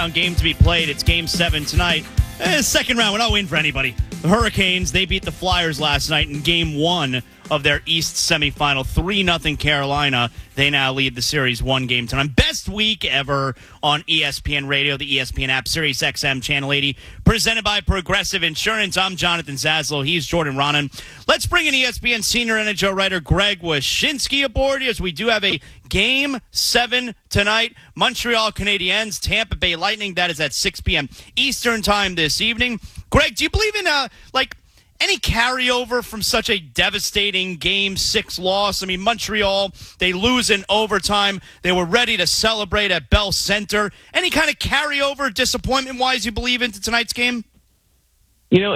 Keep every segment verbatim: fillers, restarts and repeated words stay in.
game to be played. It's game seven tonight. Eh, second round, we're not waiting for anybody. The Hurricanes, they beat the Flyers last night in game one of their East semifinal. three nothing Carolina. They now lead the series one game tonight. Best week ever on E S P N Radio, the E S P N app, Sirius X M Channel eighty, presented by Progressive Insurance. I'm Jonathan Zaslow. He's Jordan Ronan. Let's bring in E S P N senior N H L writer Greg Wyshynski aboard, as we do have a game seven tonight. Montreal Canadiens, Tampa Bay Lightning. That is at six p.m. Eastern time this evening. Greg, do you believe in, uh, like, any carryover from such a devastating game six loss? I mean, Montreal, they lose in overtime. They were ready to celebrate at Bell Center. Any kind of carryover, disappointment-wise, you believe into tonight's game? You know,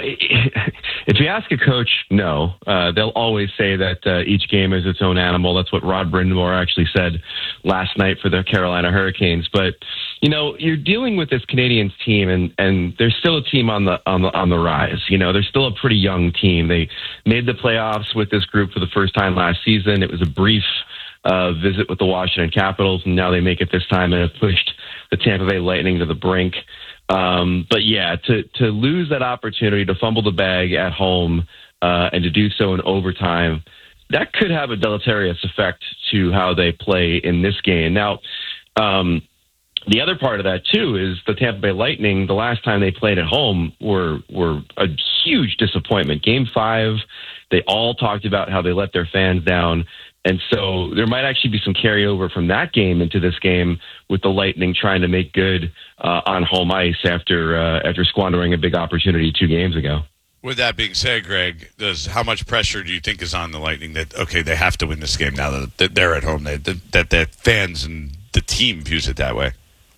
if you ask a coach, no. Uh, they'll always say that uh, each game is its own animal. That's what Rod Brind'Amour actually said last night for the Carolina Hurricanes. But, you know, you're dealing with this Canadiens team, and, and there's still a team on the on the on the rise. You know, they're still a pretty young team. They made the playoffs with this group for the first time last season. It was a brief uh, visit with the Washington Capitals, and now they make it this time and have pushed the Tampa Bay Lightning to the brink. Um, but yeah, to, to lose that opportunity to fumble the bag at home, uh, and to do so in overtime, that could have a deleterious effect to how they play in this game. Now, um, the other part of that too is the Tampa Bay Lightning, the last time they played at home were, were a huge disappointment. Game five, they all talked about how they let their fans down. And so there might actually be some carryover from that game into this game, with the Lightning trying to make good uh, on home ice after uh, after squandering a big opportunity two games ago. With that being said, Greg, does how much pressure do you think is on the Lightning that, okay, they have to win this game now that they're at home, that that, that fans and the team views it that way?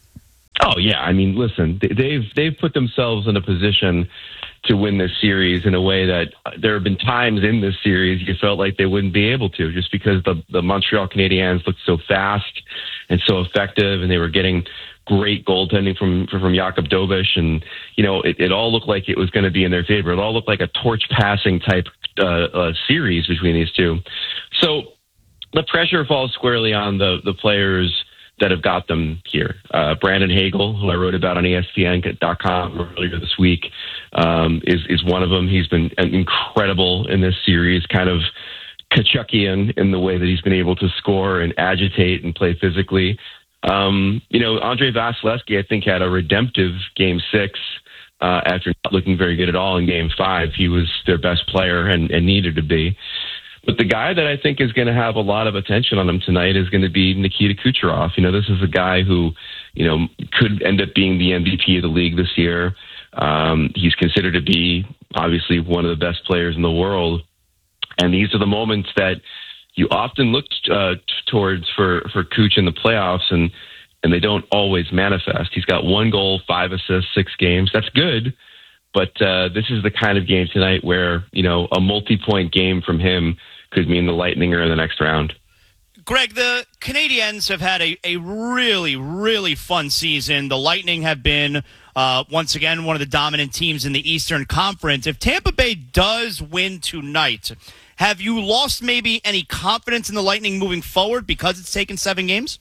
Oh, yeah. I mean, listen, they've they've put themselves in a position to win this series in a way that there have been times in this series you felt like they wouldn't be able to, just because the, the Montreal Canadiens looked so fast and so effective, and they were getting great goaltending from from Jakub Dobeš, and you know it, it all looked like it was going to be in their favor. It all looked like a torch passing type uh, uh, series between these two. So the pressure falls squarely on the the players that have got them here. Uh, Brandon Hagel, who I wrote about on E S P N dot com earlier this week, um, is is one of them. He's been incredible in this series, kind of Kachuckian in the way that he's been able to score and agitate and play physically. Um, you know, Andrei Vasilevsky, I think, had a redemptive game six uh, after not looking very good at all in game five. He was their best player and, and needed to be. But the guy that I think is going to have a lot of attention on him tonight is going to be Nikita Kucherov. You know, this is a guy who, you know, could end up being the M V P of the league this year. Um, he's considered to be, obviously, one of the best players in the world. And these are the moments that you often look uh, towards for, for Kuch in the playoffs, and, and they don't always manifest. He's got one goal, five assists, six games. That's good. But uh, this is the kind of game tonight where, you know, a multi-point game from him could mean the Lightning are in the next round. Greg, the Canadiens have had a, a really, really fun season. The Lightning have been, uh, once again, one of the dominant teams in the Eastern Conference. If Tampa Bay does win tonight, have you lost maybe any confidence in the Lightning moving forward because it's taken seven games?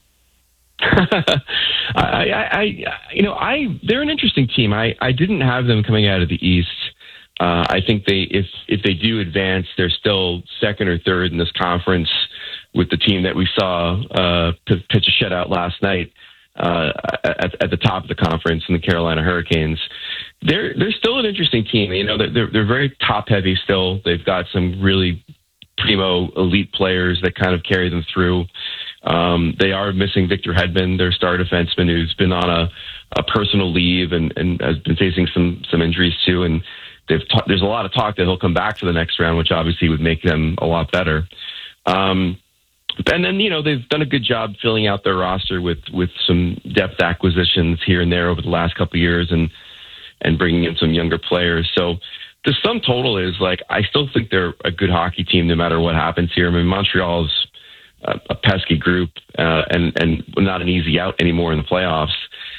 I, I, I, you know, I they're an interesting team. I, I didn't have them coming out of the East. Uh, I think they, if if they do advance, they're still second or third in this conference with the team that we saw uh, pitch a shutout last night uh, at, at the top of the conference in the Carolina Hurricanes. They're they're still an interesting team. You know, they're they're very top heavy still. They've got some really primo elite players that kind of carry them through. Um, they are missing Victor Hedman, their star defenseman, who's been on a, a personal leave and, and has been facing some some injuries too. And they've ta- there's a lot of talk that he'll come back for the next round, which obviously would make them a lot better. Um, and then, you know, they've done a good job filling out their roster with, with some depth acquisitions here and there over the last couple of years, and and bringing in some younger players. So the sum total is, like, I still think they're a good hockey team no matter what happens here. I mean, Montreal's a, a pesky group uh, and, and not an easy out anymore in the playoffs.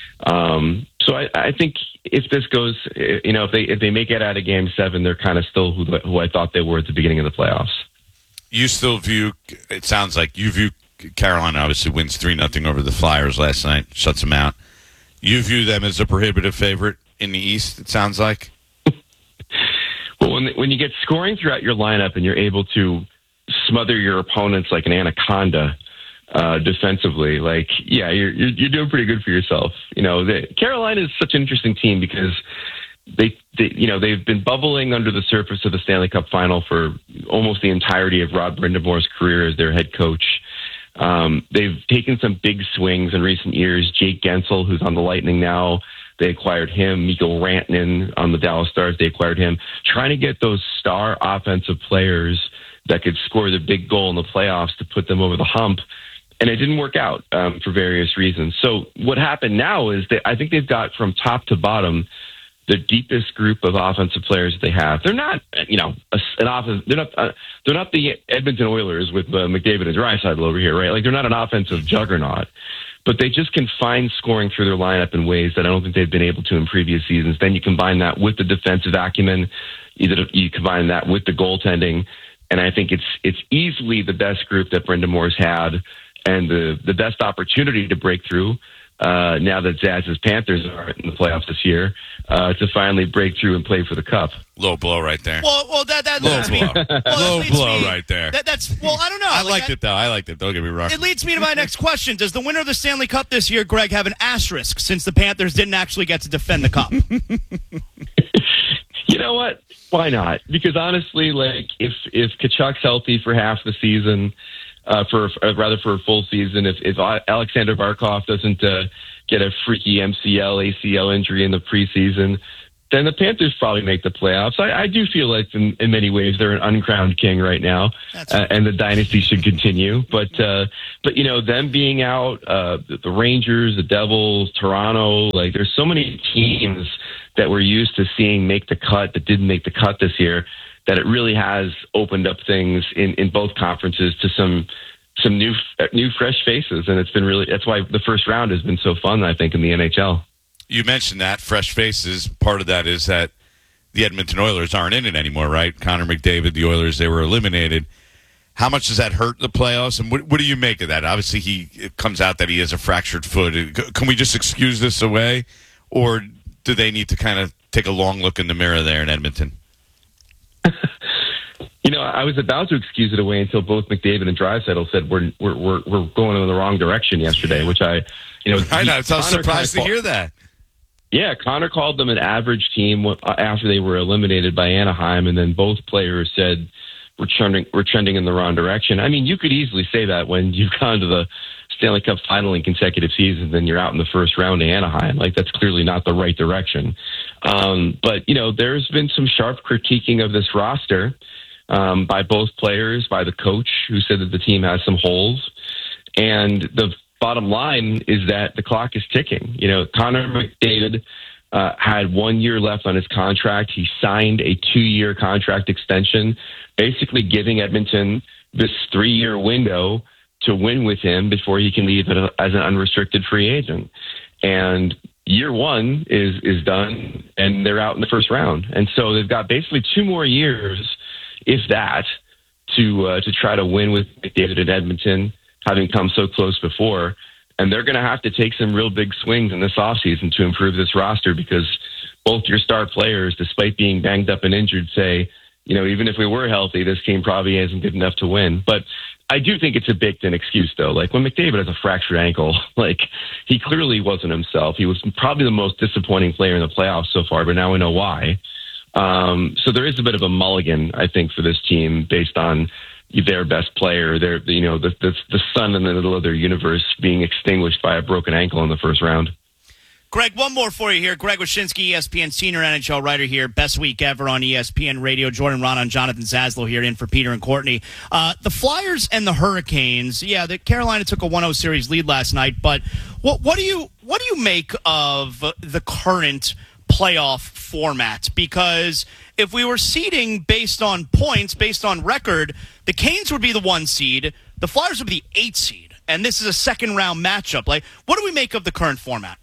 Um, so I, I think if this goes, you know, if they if they make it out of game seven, they're kind of still who, who I thought they were at the beginning of the playoffs. You still view, it sounds like you view Carolina obviously wins three nothing over the Flyers last night, shuts them out. You view them as a prohibitive favorite in the East, it sounds like? Well, when when you get scoring throughout your lineup and you're able to smother your opponents like an anaconda uh, defensively, like, yeah, you're, you're you're doing pretty good for yourself. You know, the, Carolina is such an interesting team because they, they, you know, they've been bubbling under the surface of the Stanley Cup Final for almost the entirety of Rod Brindamore's career as their head coach. Um, they've taken some big swings in recent years. Jake Gensel, who's on the Lightning now, they acquired him. Mikko Rantanen on the Dallas Stars, they acquired him. Trying to get those star offensive players that could score the big goal in the playoffs to put them over the hump. And it didn't work out um, for various reasons. So what happened now is that I think they've got from top to bottom the deepest group of offensive players that they have. They're not, you know, an offense. They're not. Uh, they're not the Edmonton Oilers with uh, McDavid and Draisaitl over here, right? Like they're not an offensive juggernaut, but they just can find scoring through their lineup in ways that I don't think they've been able to in previous seasons. Then you combine that with the defensive acumen. Either you combine that with the goaltending, and I think it's it's easily the best group that Brindamore's had, and the the best opportunity to break through. Uh, now that Zaz's Panthers are in the playoffs this year, uh, to finally break through and play for the Cup. Low blow right there. Well, well, that that Low leads blow. me. Well, Low leads blow me, right there. That, that's well, I don't know. I like, liked I, it though. I liked it. Don't get me wrong. It leads me to my next question: does the winner of the Stanley Cup this year, Greg, have an asterisk since the Panthers didn't actually get to defend the cup? You know what? Why not? Because honestly, like if if Tkachuk's healthy for half the season, uh, for uh, rather for a full season, if if Alexander Barkov doesn't uh, get a freaky M C L, A C L injury in the preseason, then the Panthers probably make the playoffs. I, I do feel like in, in many ways they're an uncrowned king right now, uh, and the dynasty should continue. But uh, but you know, them being out, uh, the, the Rangers, the Devils, Toronto, like there's so many teams that we're used to seeing make the cut that didn't make the cut this year, that it really has opened up things in, in both conferences to some some new new fresh faces, and it's been really that's why the first round has been so fun, I think, in the N H L. You mentioned that fresh faces. Part of that is that the Edmonton Oilers aren't in it anymore, right? Connor McDavid, the Oilers, they were eliminated. How much does that hurt the playoffs? And what, what do you make of that? Obviously, he it comes out that he has a fractured foot. Can we just excuse this away, or do they need to kind of take a long look in the mirror there in Edmonton? You know, I was about to excuse it away until both McDavid and Draisaitl said we're we're we're, we're going in the wrong direction yesterday, which I, you know, I know. I was Connor surprised to called, hear that. Yeah, Connor called them an average team after they were eliminated by Anaheim, and then both players said we're trending we're trending in the wrong direction. I mean, you could easily say that when you've gone to the Stanley Cup final in consecutive seasons, and you're out in the first round to Anaheim. Like, that's clearly not the right direction. Um, but, you know, there's been some sharp critiquing of this roster um, by both players, by the coach, who said that the team has some holes. And the bottom line is that the clock is ticking. You know, Connor McDavid uh, had one year left on his contract. He signed a two-year contract extension, basically giving Edmonton this three-year window to win with him before he can leave as an unrestricted free agent. And year one is is done, and they're out in the first round. And so they've got basically two more years, if that, to uh, to try to win with McDavid in Edmonton, having come so close before. And they're going to have to take some real big swings in this offseason to improve this roster, because both your star players, despite being banged up and injured, say, you know, even if we were healthy, this team probably isn't good enough to win. But I do think it's a baked-in excuse, though. Like, when McDavid has a fractured ankle, like, he clearly wasn't himself. He was probably the most disappointing player in the playoffs so far, but now we know why. Um, so there is a bit of a mulligan, I think, for this team based on their best player, their, you know, the, the, the sun in the middle of their universe being extinguished by a broken ankle in the first round. Greg, one more for you here. Greg Wyshynski, E S P N senior N H L writer here. Best week ever on E S P N Radio. Jordan Rana and Jonathan Zaslow here in for Peter and Courtney. Uh, the Flyers and the Hurricanes. Yeah, the Carolina took a one oh series lead last night, but what, what do you what do you make of the current playoff format? Because if we were seeding based on points, based on record, the Canes would be the one seed, the Flyers would be the eight seed, and this is a second round matchup. Like, what do we make of the current format?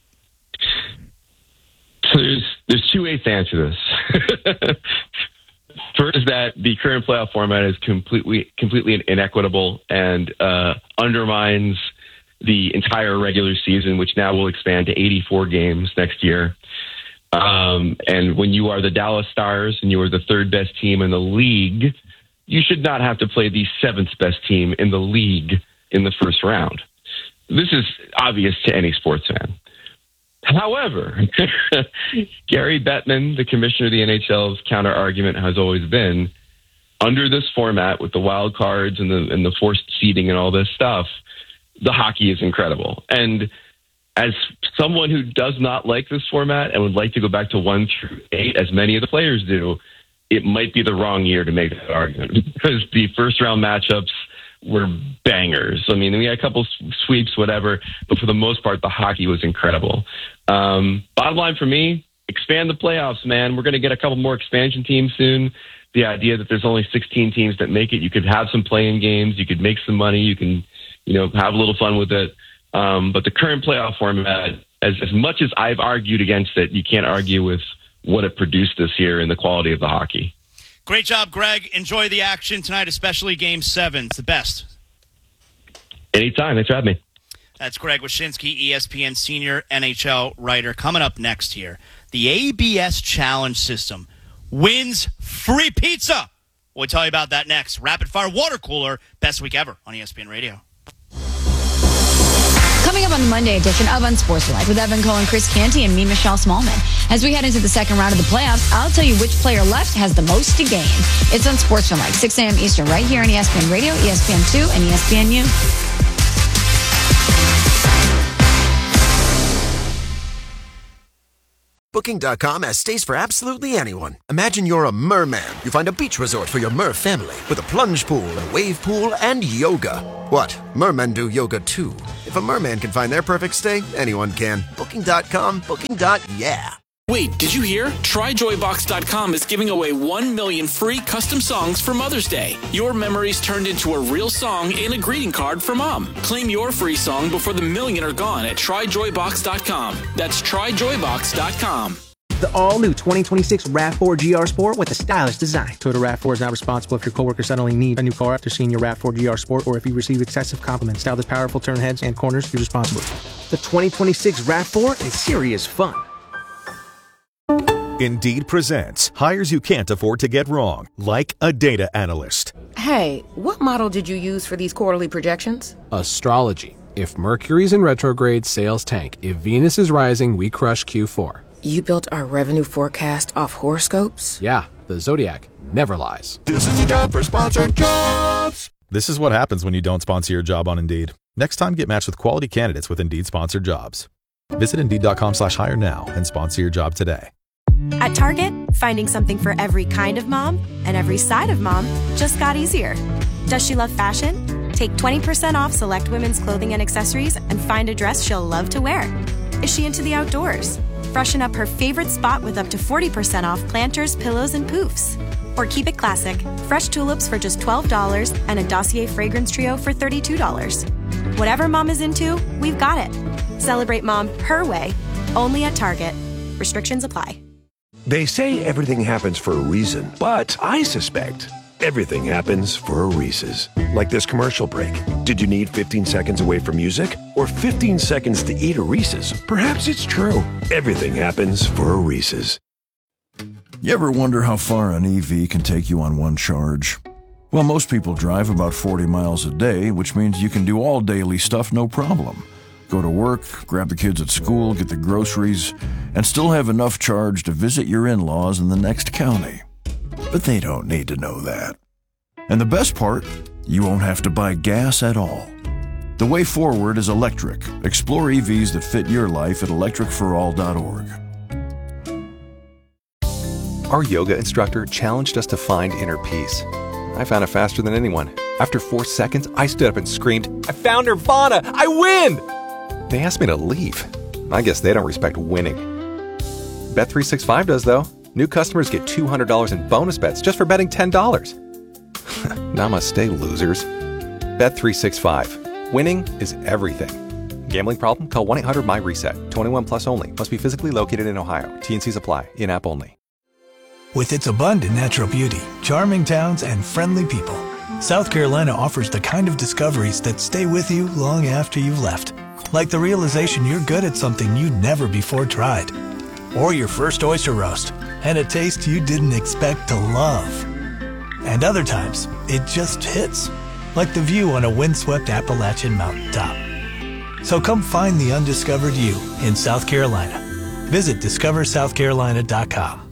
So there's there's two ways to answer this. First is that the current playoff format is completely completely inequitable and uh, undermines the entire regular season, which now will expand to eighty-four games next year. Um, and when you are the Dallas Stars and you are the third best team in the league, you should not have to play the seventh best team in the league in the first round. This is obvious to any sports fan. However, Gary Bettman, the commissioner of the N H L's counter argument has always been, under this format with the wild cards and the and the forced seeding and all this stuff, the hockey is incredible. And as someone who does not like this format and would like to go back to one through eight, as many of the players do, it might be the wrong year to make that argument because the first round matchups were bangers. I mean, we had a couple sweeps, whatever, but for the most part, the hockey was incredible. Um, bottom line for me, expand the playoffs, man. We're going to get a couple more expansion teams soon. The idea that there's only sixteen teams that make it, you could have some play-in games, you could make some money, you can, you know, have a little fun with it. Um, but the current playoff format, as, as much as I've argued against it, you can't argue with what it produced this year and the quality of the hockey. Great job, Greg. Enjoy the action tonight, especially Game seven. It's the best. Anytime. Thanks for having me. That's Greg Wyshynski, E S P N senior N H L writer. Coming up next here, the A B S Challenge System wins free pizza. We'll tell you about that next. Rapid Fire Water Cooler, best week ever on E S P N Radio. Coming up on the Monday edition of Unsportsmanlike with Evan Cohen, Chris Canty, and me, Michelle Smallman. As we head into the second round of the playoffs, I'll tell you which player left has the most to gain. It's Unsportsmanlike, six a.m. Eastern, right here on E S P N Radio, E S P N two, and E S P N U. Booking dot com has stays for absolutely anyone. Imagine you're a merman. You find a beach resort for your mer family with a plunge pool, a wave pool, and yoga. What? Mermen do yoga too. If a merman can find their perfect stay, anyone can. Booking dot com, booking. Yeah. Wait, did you hear? Try Joy Box dot com is giving away one million free custom songs for Mother's Day. Your memories turned into a real song and a greeting card for Mom. Claim your free song before the million are gone at Try Joy Box dot com. That's Try Joy Box dot com. The all-new twenty twenty-six RAV four G R Sport with a stylish design. Toyota RAV four is not responsible if your coworker suddenly needs a new car after seeing your RAV four G R Sport or if you receive excessive compliments. Style this powerful turn heads and corners, you're responsible. The twenty twenty-six RAV four is serious fun. Indeed presents hires you can't afford to get wrong, like a data analyst. Hey, what model did you use for these quarterly projections? Astrology. If Mercury's in retrograde, sales tank. If Venus is rising, we crush Q four. You built our revenue forecast off horoscopes? Yeah, the Zodiac never lies. This is the job for sponsored jobs. This is what happens when you don't sponsor your job on Indeed. Next time, get matched with quality candidates with Indeed sponsored jobs. Visit Indeed.com slash hire now and sponsor your job today. At Target, finding something for every kind of mom and every side of mom just got easier. Does she love fashion? Take twenty percent off select women's clothing and accessories and find a dress she'll love to wear. Is she into the outdoors? Freshen up her favorite spot with up to forty percent off planters, pillows, and poofs. Or keep it classic. Fresh tulips for just twelve dollars and a Dossier fragrance trio for thirty-two dollars. Whatever mom is into, we've got it. Celebrate mom her way, only at Target. Restrictions apply. They say everything happens for a reason, but I suspect everything happens for a Reese's. Like this commercial break. Did you need fifteen seconds away from music? Or fifteen seconds to eat a Reese's? Perhaps it's true. Everything happens for a Reese's. You ever wonder how far an E V can take you on one charge? Well, most people drive about forty miles a day, which means you can do all daily stuff no problem. Go to work, grab the kids at school, get the groceries, and still have enough charge to visit your in-laws in the next county. But they don't need to know that. And the best part, you won't have to buy gas at all. The way forward is electric. Explore E Vs that fit your life at electric for all dot org. Our yoga instructor challenged us to find inner peace. I found it faster than anyone. After four seconds, I stood up and screamed, "I found Nirvana! I win!" They asked me to leave. I guess they don't respect winning. Bet three sixty-five does, though. New customers get two hundred dollars in bonus bets just for betting ten dollars. Namaste, losers. Bet three sixty-five. Winning is everything. Gambling problem? Call one eight hundred my reset. twenty-one plus only. Must be physically located in Ohio. T and Cs apply. In-app only. With its abundant natural beauty, charming towns, and friendly people, South Carolina offers the kind of discoveries that stay with you long after you've left. Like the realization you're good at something you never before tried. Or your first oyster roast, and a taste you didn't expect to love. And other times, it just hits. Like the view on a windswept Appalachian mountaintop. So come find the undiscovered you in South Carolina. Visit discover south carolina dot com.